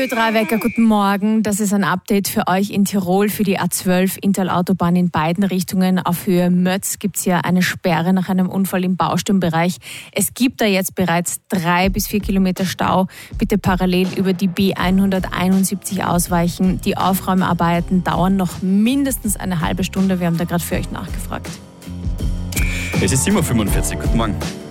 Ö3-Wecker, guten Morgen. Das ist ein Update für euch in Tirol für die A12 Interlautobahn in beiden Richtungen. Auf Höhe Mötz gibt es ja eine Sperre nach einem Unfall im Bausteinbereich. Es gibt da jetzt bereits 3 bis 4 Kilometer Stau. Bitte parallel über die B171 ausweichen. Die Aufräumarbeiten dauern noch mindestens eine halbe Stunde. Wir haben da gerade für euch nachgefragt. Es ist 7:45 Uhr. Guten Morgen.